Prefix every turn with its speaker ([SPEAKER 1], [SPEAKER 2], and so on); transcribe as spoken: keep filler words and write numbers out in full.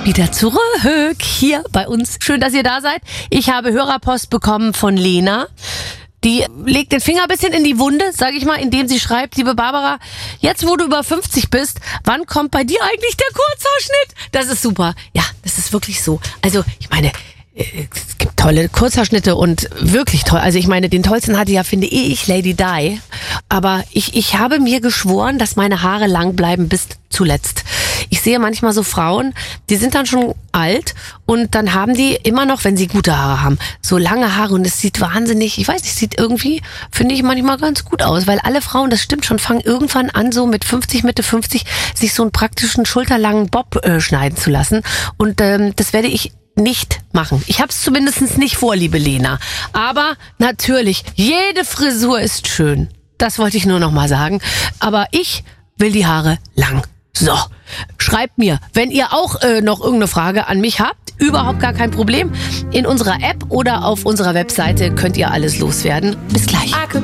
[SPEAKER 1] Wieder zurück hier bei uns. Schön, dass ihr da seid. Ich habe Hörerpost bekommen von Lena. Die legt den Finger ein bisschen in die Wunde, sage ich mal, indem sie schreibt, liebe Barbara, jetzt wo du über fünfzig bist, wann kommt bei dir eigentlich der Kurzhaarschnitt? Das ist super. Ja, das ist wirklich so. Also, ich meine, es gibt tolle Kurzhaarschnitte und wirklich toll. Also ich meine, den tollsten hatte ja, finde ich, Lady Di. Aber ich, ich habe mir geschworen, dass meine Haare lang bleiben bis zuletzt. Ich sehe manchmal so Frauen, die sind dann schon alt und dann haben die immer noch, wenn sie gute Haare haben, so lange Haare und es sieht wahnsinnig, ich weiß nicht, sieht irgendwie, finde ich manchmal ganz gut aus, weil alle Frauen, das stimmt schon, fangen irgendwann an, so mit fünfzig, Mitte fünfzig, sich so einen praktischen schulterlangen Bob äh, schneiden zu lassen und ähm, das werde ich nicht machen. Ich habe es zumindest nicht vor, liebe Lena. Aber natürlich, jede Frisur ist schön. Das wollte ich nur noch mal sagen. Aber ich will die Haare lang. So, schreibt mir, wenn ihr auch äh, noch irgendeine Frage an mich habt, überhaupt gar kein Problem. In unserer App oder auf unserer Webseite könnt ihr alles loswerden. Bis gleich.